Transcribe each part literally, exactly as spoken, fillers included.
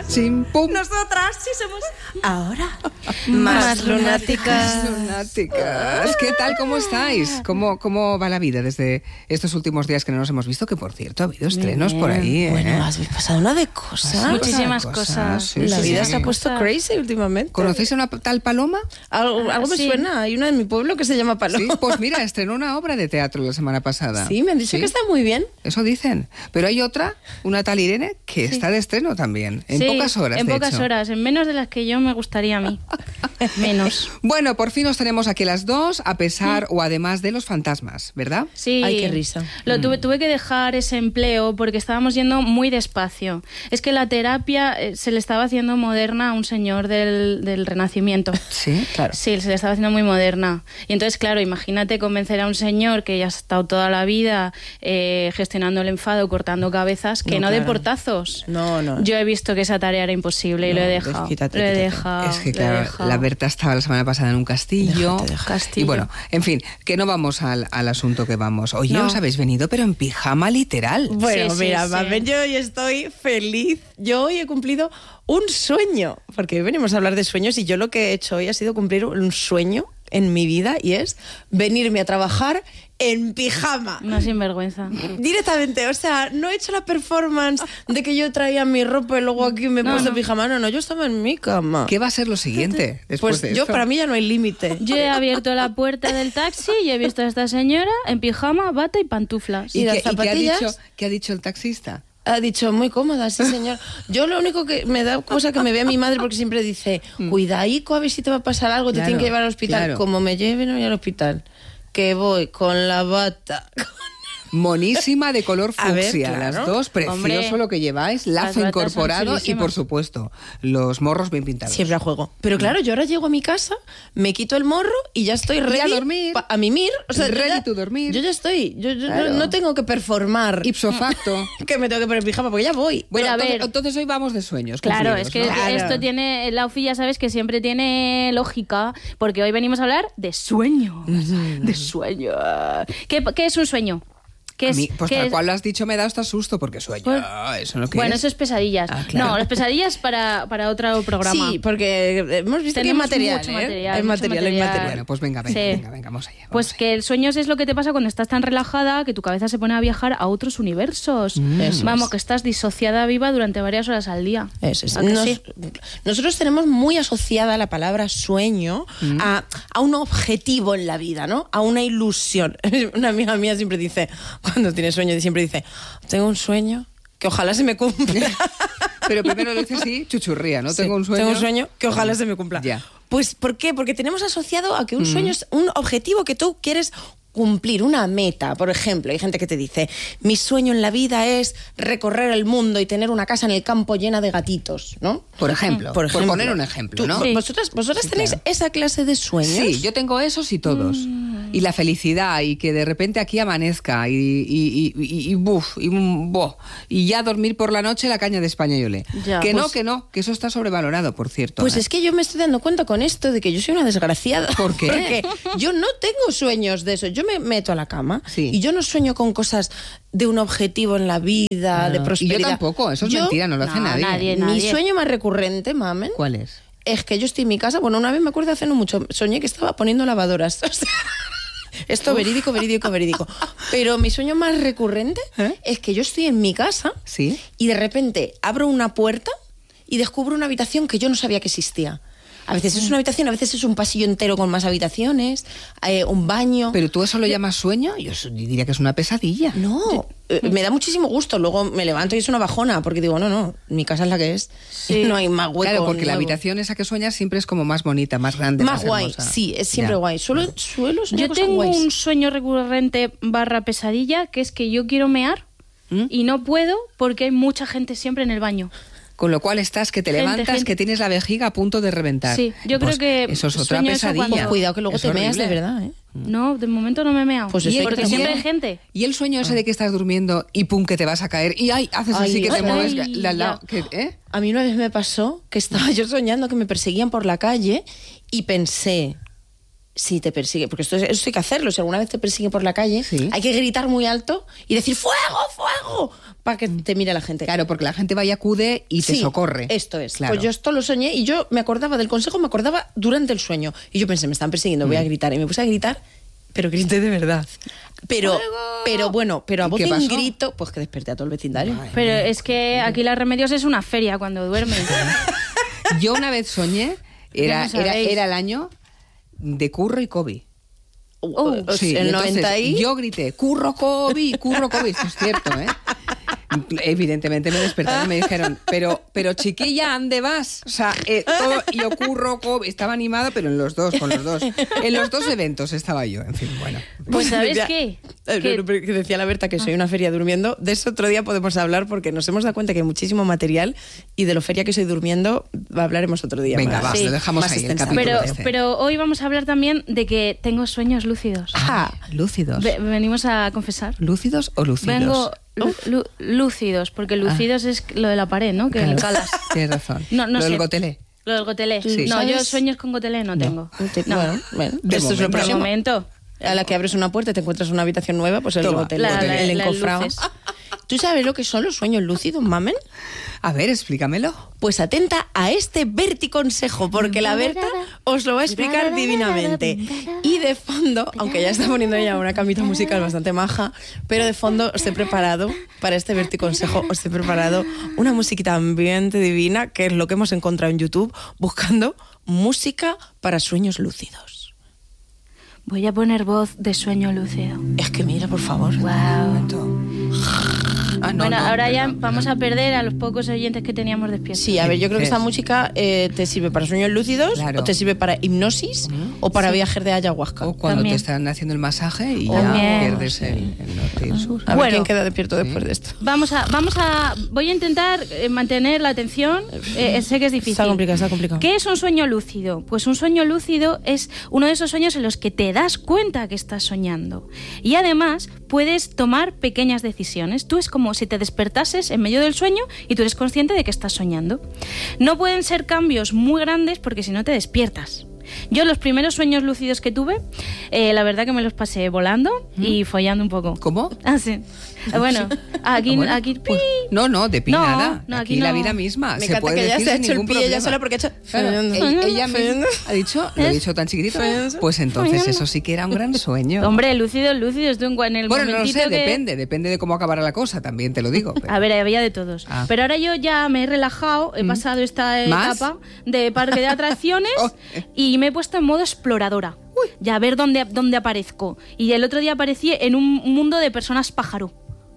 Chim, pum. Nosotras sí somos ahora Más lunáticas. Lunáticas. ¿Qué tal? ¿Cómo estáis? ¿Cómo, ¿Cómo va la vida desde estos últimos días que no nos hemos visto? Que, por cierto, ha habido estrenos por ahí, ¿eh? Bueno, has pasado una de cosas. Muchísimas cosas. Sí, La sí, vida sí. se ha puesto crazy últimamente. ¿Conocéis a una tal Paloma? Algo, algo me Sí. suena. Hay una en mi pueblo que se llama Paloma. Sí, pues mira, estrenó una obra de teatro la semana pasada. Sí, me han dicho Sí, que está muy bien. Eso dicen. Pero hay otra, una tal Irene, que está de estreno también. En Sí, pocas horas, En de pocas hecho. horas, en menos de las que yo me gustaría a mí. Menos. Bueno, por fin nos tenemos aquí las dos, a pesar o además de los fantasmas, ¿verdad? Sí. Ay, qué risa. Lo tuve, tuve que dejar ese empleo porque estábamos yendo muy despacio. Es que la terapia eh, se le estaba haciendo moderna a un señor del, del Renacimiento. Sí, claro. Sí, se le estaba haciendo muy moderna. Y entonces, claro, imagínate convencer a un señor que ya ha estado toda la vida eh, gestionando el enfado, cortando cabezas, que No, no, de claro. portazos. No, no. Yo he visto que esa tarea era imposible y No, lo he pues dejado. quítate, lo he quítate. dejado. Es que, lo he claro, dejado. la Berta estaba la semana pasada en un castillo. Déjate, déjate. Castillo. Y bueno, en fin, que no vamos al, al asunto que vamos. Oye, No. os habéis venido, pero en pijama literal. Bueno, Sí, sí, mira, sí. Mamen, yo hoy estoy feliz. Yo hoy he cumplido un sueño, porque hoy venimos a hablar de sueños y yo lo que he hecho hoy ha sido cumplir un sueño en mi vida y es venirme a trabajar en pijama. Una sinvergüenza. Directamente, o sea, no he hecho la performance de que yo traía mi ropa y luego aquí me he No, puesto no. pijama. No, no, yo estaba en mi cama. ¿Qué va a ser lo siguiente después Pues de yo, esto? para mí ya no hay límite. Yo he abierto la puerta del taxi y he visto a esta señora en pijama, bata y pantuflas. y ¿Y, las qué, y qué ha zapatillas? dicho, qué ha dicho el taxista? Ha dicho, muy cómoda, sí, señor. Yo lo único que me da cosa que me vea mi madre porque siempre dice, cuidaico, a ver si te va a pasar algo, te Claro, tienen que llevar al hospital. claro. Como me lleven hoy al hospital, que voy con la bata. Monísima, de color A ver, fucsia, claro. las dos, precioso Hombre, lo que lleváis, las lazo batas son incorporado y, chulísimas. por supuesto, los morros bien pintados. Siempre a juego. Pero claro, yo ahora llego a mi casa, me quito el morro y ya estoy ready a dormir. pa- a mimir. O sea, yo Ready ya- to dormir. Yo ya estoy. Yo, yo Claro. no, no tengo que performar Ipso facto. que me tengo que poner pijama porque ya voy. Bueno, Pero a entonces, ver. entonces hoy vamos de sueños. Claro, cumplidos, es que ¿no? Claro. esto tiene, la UFI ya sabes que siempre tiene lógica, porque hoy venimos a hablar de sueños, de sueños. ¿Qué, qué es un sueño? ¿Qué A es, mí, pues qué tal es? cual lo has dicho, me da hasta susto porque sueño. Pues- eso no que Bueno, es. eso es pesadillas. Ah, claro. No, las pesadillas para, para otro programa. Sí, porque hemos visto que hay Tenemos material, mucho ¿eh? material, Hay mucho material, hay material. material. Bueno, pues venga, venga, Sí. venga, venga, vamos allá. vamos Pues allá. que el sueño es lo que te pasa cuando estás tan relajada que tu cabeza se pone a viajar a otros universos. Eso Vamos, es. que estás disociada viva durante varias horas al día. Eso es. ¿A que Nos- sí? Nosotros tenemos muy asociada la palabra sueño a, a un objetivo en la vida, ¿no? A una ilusión. Una amiga mía siempre dice, cuando tiene sueño, siempre dice, tengo un sueño que ojalá se me cumpla. Pero primero lo dice así, chuchurría, ¿no? Sí, Tengo un sueño. Tengo un sueño que ojalá se me cumpla. Ya. Pues, ¿por qué? Porque tenemos asociado a que un sueño es un objetivo que tú quieres cumplir, una meta. Por ejemplo, hay gente que te dice, mi sueño en la vida es recorrer el mundo y tener una casa en el campo llena de gatitos, ¿no? Por ejemplo, por, poner un ejemplo, Tú- ¿no? Sí. ¿Vosotras, vosotras Sí, tenéis claro. esa clase de sueños? Sí, yo tengo esos y todos. Y la felicidad, y que de repente aquí amanezca, y, y, y, y, y buf, y, un bo, y ya dormir por la noche la caña de españolé. Ya, que no, pues- que no, que eso está sobrevalorado, por cierto. Pues ¿eh? es que yo me estoy dando cuenta con esto de que yo soy una desgraciada. ¿Por qué? Porque yo no tengo sueños de eso. Yo me meto a la cama Sí. y yo no sueño con cosas de un objetivo en la vida, Ah, de y yo prosperidad. tampoco, eso es Yo- mentira, no lo hace No, nadie. nadie. Mi sueño más recurrente, mamen, ¿Cuál es? es que yo estoy en mi casa. Bueno, una vez me acuerdo hace no mucho, soñé que estaba poniendo lavadoras. O sea, esto verídico, verídico, verídico. Pero mi sueño más recurrente ¿Eh? es que yo estoy en mi casa ¿Sí? y de repente abro una puerta y descubro una habitación que yo no sabía que existía. A veces es una habitación, a veces es un pasillo entero con más habitaciones, eh, un baño. ¿Pero tú eso lo llamas sueño? Yo so- diría que es una pesadilla. No, eh, me da muchísimo gusto. Luego me levanto y es una bajona, porque digo, no, no, mi casa es la que es. Sí. No hay más hueco. Claro, porque la nuevo. habitación esa que sueñas siempre es como más bonita, más grande, más, Más guay, hermosa. sí, es siempre Ya. guay. Suelo, suelo soñar Yo cosas tengo guays. un sueño recurrente barra pesadilla, que es que yo quiero mear ¿Mm? y no puedo porque hay mucha gente siempre en el baño. Con lo cual estás que te Gente, levantas, gente. que tienes la vejiga a punto de reventar. Sí, yo Pues creo que eso es otra sueño eso pesadilla. cuando- Pues cuidado que luego Es te meas de horrible. verdad, ¿eh? No, de momento no me he meado. Pues eso Y hay porque que siempre cambiar. hay gente. Y el sueño ese de que estás durmiendo y pum, que te vas a caer y ay, haces así Ay, que te ay, mueves. ay, la- la- ya. que- ¿eh? A mí una vez me pasó que estaba yo soñando que me perseguían por la calle y pensé, si te persigue, porque esto, esto hay que hacerlo, si alguna vez te persigue por la calle, Sí. hay que gritar muy alto y decir ¡fuego, fuego! Para que te mire la gente. Claro, porque la gente va y acude y te Sí, socorre. Esto es. Claro. Pues yo esto lo soñé y yo me acordaba del consejo, me acordaba durante el sueño. Y yo pensé, me están persiguiendo, voy a gritar. Y me puse a gritar, pero grité de verdad. Pero, pero bueno, pero a ¿Y voz qué en pasó? grito, pues que desperté a todo el vecindario. Pero es que aquí las Remedios es una feria cuando duermes. Yo una vez soñé, era, Ya lo era, sabéis. era el año de Curro y Kobe. Oh, Sí, el y entonces noventa y... yo grité, Curro Kobe, Curro Kobe. Esto es cierto, ¿eh? Evidentemente me despertaron y me dijeron, pero, pero chiquilla, ¿ande vas? O sea, eh, todo, y yo Curro Kobe, estaba animado, pero en los dos, con los dos. En los dos eventos estaba yo, en fin, bueno. Pues ¿sabes Ya- qué? Eh, Que- no, pero que decía la Berta que soy una feria durmiendo. De eso otro día podemos hablar porque nos hemos dado cuenta que hay muchísimo material y de lo feria que soy durmiendo hablaremos otro día. Venga, más. va, Sí. lo dejamos Más ahí, el extensamente. capítulo Pero, este. pero hoy vamos a hablar también de que tengo sueños lúcidos. Ah, ¿Lúcidos? Ve- venimos a confesar. ¿Lúcidos o lúcidos? Vengo lu- lu- lúcidos, porque lúcidos es lo de la pared, ¿no? Que Claro, le calas. tienes razón. No, no Lo sé. del gotelé. Lo del gotelé. Sí. No, yo ¿Sabes? sueños con gotelé no, tengo. No. Bueno, bueno, De esto es lo momento. De próximo. momento. A la que abres una puerta y te encuentras una habitación nueva, pues el Toma, hotel, la- el, la- el las encofrado. luces. ¿Tú sabes lo que son los sueños lúcidos, mamen? A ver, explícamelo. Pues atenta a este verticonsejo, porque la Berta os lo va a explicar divinamente. Y de fondo, aunque ya está poniendo ya una camita musical bastante maja, pero de fondo os he preparado, para este verticonsejo, os he preparado una musiquita ambiente divina, que es lo que hemos encontrado en YouTube, buscando música para sueños lúcidos. Voy a poner voz de sueño lúcido. Es que mira, por favor. Wow. Ah, no, bueno, no, ahora ya perdón, vamos perdón. a perder a los pocos oyentes que teníamos despiertos. Sí, a ver, yo creo que esta dices? música eh, te sirve para sueños lúcidos, Claro. o te sirve para hipnosis, o para viajes de ayahuasca. O cuando También. te están haciendo el masaje y También. ya pierdes el, el norte y el sur. A ver Bueno. quién queda despierto después de esto. Vamos a, vamos a, voy a intentar eh, mantener la atención. Eh, sé que es difícil. Está complicado, está complicado. ¿Qué es un sueño lúcido? Pues un sueño lúcido es uno de esos sueños en los que te das cuenta que estás soñando. Y además puedes tomar pequeñas decisiones. Tú es como si te despertases en medio del sueño y tú eres consciente de que estás soñando. No pueden ser cambios muy grandes porque si no te despiertas. Yo los primeros sueños lúcidos que tuve, eh, la verdad que me los pasé volando y follando un poco. ¿Cómo? Ah, sí. Eh, Bueno, aquí, Ah, bueno, aquí pues, no, no, de pi No, nada. no, aquí aquí la no. vida misma. Me se encanta puede que ella decir se ha sin hecho el ningún pie ella problema. sola porque ha hecho... Claro, Follando. ella, ella Follando. misma ha dicho, lo he dicho tan chiquitito, Follando. pues entonces eso sí que era un gran sueño. Hombre, lúcidos, lúcidos, tú en, en el bueno, no lo momentito sé, que... depende, depende de cómo acabará la cosa, también te lo digo. pero- A ver, había de todos. Ah. Pero ahora yo ya me he relajado, he pasado esta ¿Más? etapa de parque de atracciones Oh. y me he puesto en modo exploradora. Ya a ver dónde, dónde aparezco. Y el otro día aparecí en un mundo de personas pájaro.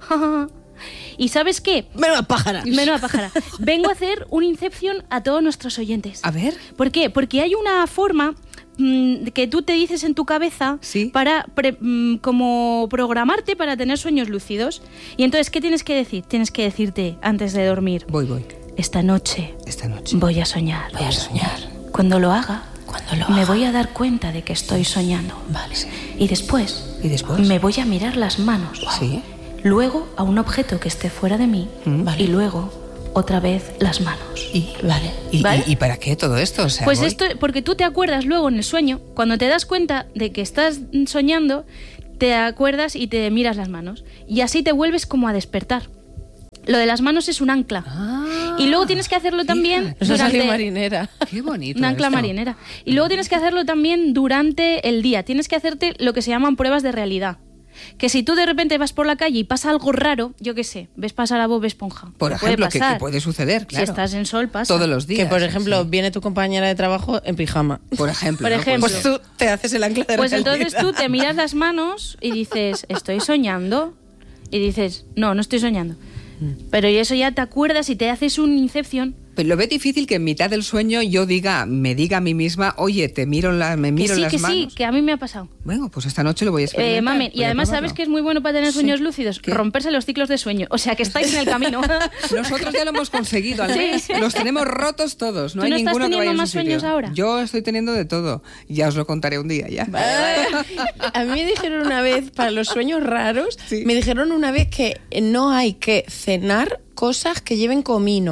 ¿Y sabes qué? Menuda pájara. Menuda pájara. Vengo a hacer un Inception a todos nuestros oyentes. A ver. ¿Por qué? Porque hay una forma mm, que tú te dices en tu cabeza Sí. para pre- mm, como programarte para tener sueños lúcidos. Y entonces, ¿qué tienes que decir? Tienes que decirte antes de dormir, Voy, voy. esta noche Esta noche. voy a soñar. Voy a soñar. Cuando lo haga, Cuando lo me haga. voy a dar cuenta de que estoy soñando. Vale. Y después, ¿Y después? me voy a mirar las manos. Sí. Luego a un objeto que esté fuera de mí. Mm. Y luego otra vez las manos. ¿Y, Vale. ¿Y, ¿Vale? y- y para qué todo esto? O sea, Pues voy- esto, porque tú te acuerdas luego en el sueño, cuando te das cuenta de que estás soñando, te acuerdas y te miras las manos. Y así te vuelves como a despertar. Lo de las manos es un ancla. Ah, Y luego tienes que hacerlo también fíjate. Eso durante... salió marinera. Qué bonito. Un ancla esto. marinera. Y luego tienes que hacerlo también durante el día. Tienes que hacerte lo que se llaman pruebas de realidad. Que si tú de repente vas por la calle y pasa algo raro, yo qué sé, ves pasar a Bob Esponja. Por Que puede ejemplo, que, pasar. que puede suceder, claro. Si estás en sol, pasa. Todos los días. Que, por ejemplo, sí. viene tu compañera de trabajo en pijama. Por ejemplo. Por ¿no? ejemplo. Pues tú te haces el ancla de Pues realidad. entonces tú te miras las manos y dices, estoy soñando. Y dices, no, no estoy soñando. Pero y eso ya te acuerdas y te haces un Inception. Pero lo ve difícil que en mitad del sueño yo diga, me diga a mí misma, oye, te miro la, me Que miro sí, las que manos. sí, que a mí me ha pasado. Bueno, pues esta noche lo voy a experimentar. Eh, mamen, y voy a además probarlo. sabes que es muy bueno para tener sueños lúcidos, ¿Qué? romperse los ciclos de sueño. O sea que estáis en el camino. Nosotros ya lo hemos conseguido, al Sí. mes. Los tenemos rotos todos. No ¿Tú hay no estás ninguno que teniendo vaya en su más sitio. sueños ahora? Yo estoy teniendo de todo. Ya os lo contaré un día ya. A mí me dijeron una vez, para los sueños raros, Sí. me dijeron una vez que no hay que cenar cosas que lleven comino,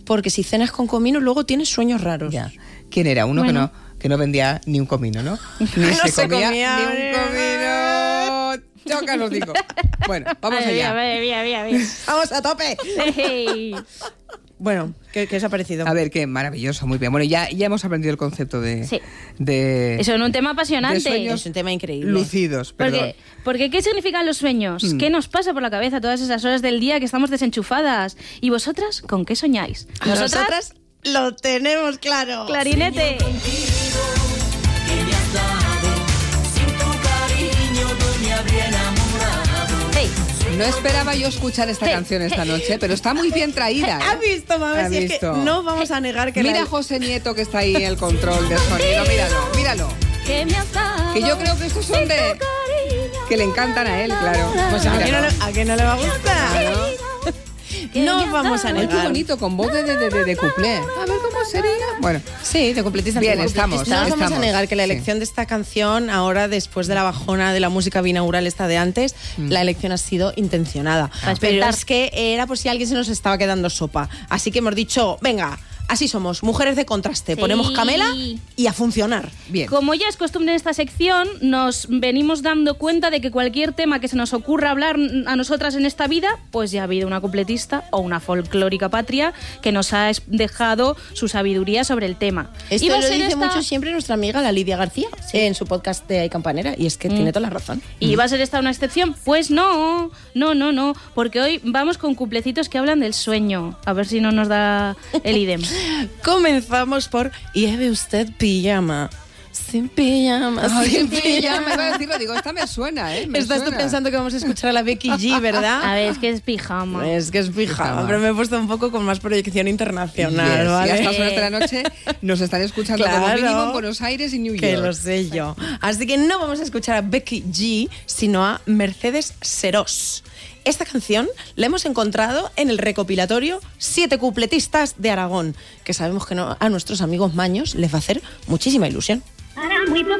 porque si cenas con comino luego tienes sueños raros. Ya. ¿Quién era? Uno Bueno. que no que no vendía ni un comino, ¿no? Ni No se, se comía, comía, ni un comino. Choca los digo. Bueno, vamos Madre mía, allá. madre mía, mía, mía. ¡Vamos a tope! Hey. Bueno, ¿qué, qué os ha parecido? A ver, qué maravilloso, muy bien. Bueno, ya, ya hemos aprendido el concepto de... Sí. de Eso es un tema de apasionante. sueños Es un tema increíble. lucidos, perdón. Porque, porque ¿qué significan los sueños? Mm. ¿Qué nos pasa por la cabeza todas esas horas del día que estamos desenchufadas? ¿Y vosotras con qué soñáis? Nosotras lo tenemos claro. Clarinete. Hey. No esperaba yo escuchar esta Hey, canción esta hey. noche, pero está muy bien traída. ¿eh? ¿Has visto, mami? ¿Has Si es que visto? no vamos a negar que Mira la... a José Nieto que está ahí en el control de sonido. Míralo, míralo. Que me has dado Que yo creo que estos son de... que le encantan a él, claro. Pues a que, no Míralo. le, a que no le va a gustar. Claro. No vamos a Ay, qué negar. bonito, con voz de, de, de, de, de cuplé. A ver cómo sería. Bueno, Sí, de completista. Bien, antiguo. estamos, No nos vamos estamos. a negar que la Sí. elección de esta canción, ahora después de la bajona de la música binaural esta de antes, Mm. la elección ha sido intencionada. Para Pero despertar. es que era por si alguien se nos estaba quedando sopa. Así que hemos dicho, venga, así somos, mujeres de contraste. Sí. Ponemos Camela y a funcionar. bien. Como ya es costumbre en esta sección, nos venimos dando cuenta de que cualquier tema que se nos ocurra hablar a nosotras en esta vida, pues ya ha habido una cupletista o una folclórica patria que nos ha es- dejado su sabiduría sobre el tema. Esto Iba a lo ser dice esta- mucho siempre nuestra amiga, la Lidia García, en su podcast de Ay Campanera, y es que tiene toda la razón. ¿Y va a ser esta una excepción? Pues no, no, no, no, porque hoy vamos con cuplecitos que hablan del sueño. A ver si no nos da el idem. Comenzamos por lleve usted pijama. Sin pijama, Ay, sin ya pijama. me iba a decirlo, digo, esta me suena, ¿eh? Me Estás tú suena. pensando que vamos a escuchar a la Becky G, ¿verdad? A ver, es que es pijama. Es que es pijama, Pijama. pero me he puesto un poco con más proyección internacional, Yes, ¿vale? Y a estas horas de la noche nos están escuchando como Claro. mínimo en Buenos Aires y New York. Que lo sé yo. Así que no vamos a escuchar a Becky G, sino a Mercedes Serós. Esta canción la hemos encontrado en el recopilatorio Siete cupletistas de Aragón, que sabemos que no, a nuestros amigos maños les va a hacer muchísima ilusión. Para muy poco